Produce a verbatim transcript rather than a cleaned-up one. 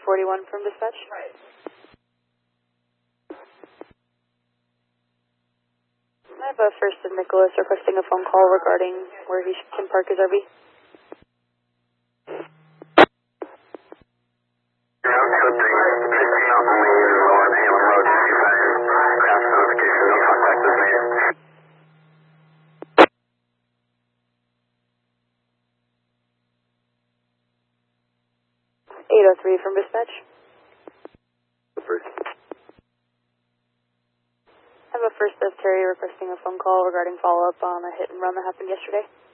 forty-one from dispatch. I have a First and Nicholas requesting a phone call regarding where he can park his R V. eight oh three from dispatch. I have a First of Terry requesting a phone call regarding follow-up on a hit and run that happened yesterday.